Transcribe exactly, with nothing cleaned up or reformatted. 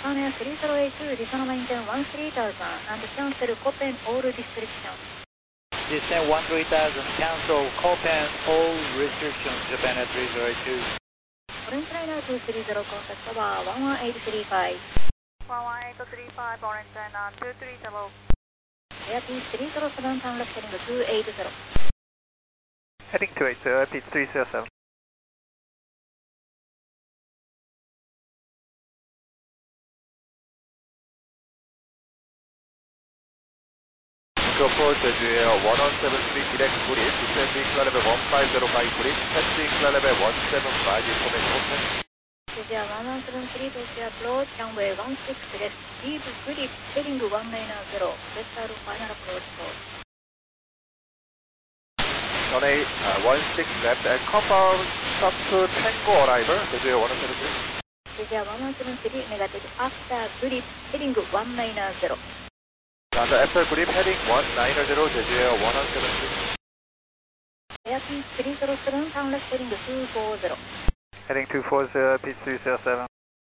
Japan Air three zero eight two, descend maintain one three thousand and cancel Copen all restrictions. Descend one three thousand, cancel Copen all restrictions, Japan Air three zero eight two. Orange Liner two three zero, contact over one one eight three five. one one eight three five, Orange Liner two three zero. Airbus three zero seven, turn left heading two eight zero. Heading two eight zero, Airbus three zero seven. Singapore 제주에어 one one seven three direct 구립, descending climb level one five zero five 구립, passing climb level one seven five, information open. Jeju one one seven three, Tokyo approach, runway one six left, deep grip, heading one nine zero, vessel final approach call. runway uh, one six left and confirm stop to Tango arrival, 제주에어 one one seven three. Jeju one one seven three, negative after grip, heading one nine zero. Under after grip, heading one nine zero, 제주에어 one one seven three. Airbus three zero seven, turn left heading two four zero. Heading two four zero, Airbus three zero seven.